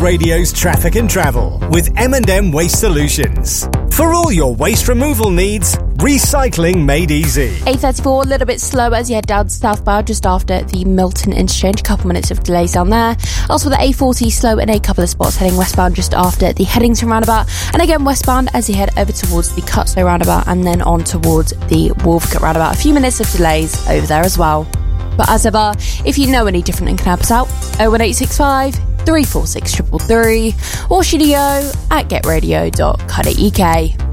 Radio's traffic and travel with M&M Waste Solutions. For all your waste removal needs, recycling made easy. A34, a little bit slow as you head down southbound just after the Milton interchange. A couple minutes of delays down there. Also the A40 slow in a couple of spots heading westbound just after the Headington roundabout. And again westbound as you head over towards the Cutstow roundabout and then on towards the Wolvercut roundabout. A few minutes of delays over there as well. But as ever, if you know any different and can help us out, 01865 346 333 or studio@getradio.co.uk.